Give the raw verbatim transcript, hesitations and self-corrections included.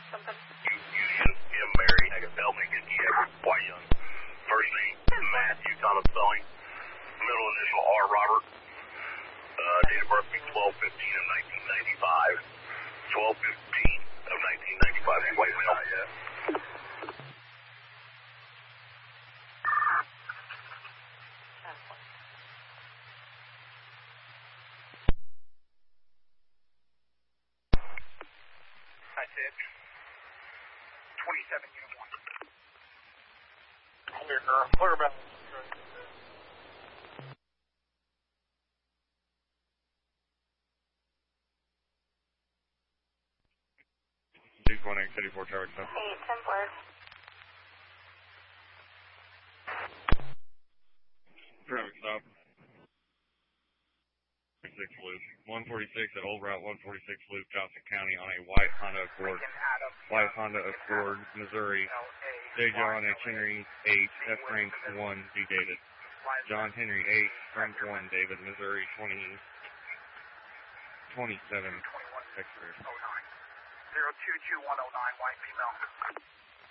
something? Jim Mary, I can tell me, get Shepard, quite young. First name, Matthew, Thomas Spelling. Middle initial, R. Robert. Uh, date of birth, twelve fifteen of nineteen ninety-five. twelve fifteen of nineteen ninety-five. White male. Yeah. That's it. twenty-seven, unit one. Clear, girl. Clear about. six one eight, thirty-four, Tower Stop. eight, ten four. Traffic stop. six Loop. one forty-six at Old Route one forty-six Loop, Johnson County on a white Honda Accord. White Honda Accord, Missouri. J. John H. Henry eight, F rank one, D David. John Henry eight, rank one, David, Missouri twenty, twenty-seven, X-ray. zero two two one oh nine, white female.